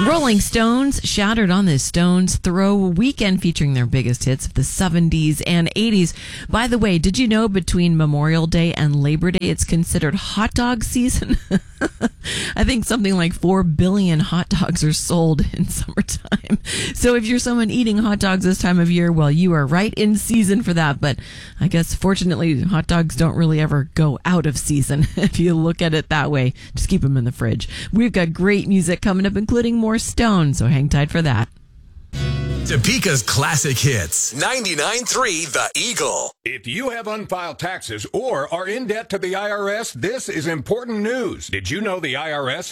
Rolling Stones shattered on this Stones Throw weekend featuring their biggest hits of the 70s and 80s. By the way, did you know between Memorial Day and Labor Day it's considered hot dog season? I think something like 4 billion hot dogs are sold in summertime. So if you're someone eating hot dogs this time of year, well, you are right in season for that. But I guess fortunately hot dogs don't really ever go out of season if you look at it that way. Just keep them in the fridge. We've got great music coming up, including more Stone, so hang tight for that. Topeka's classic hits. 99.3 The Eagle. If you have unfiled taxes or are in debt to the IRS, this is important news. Did you know the IRS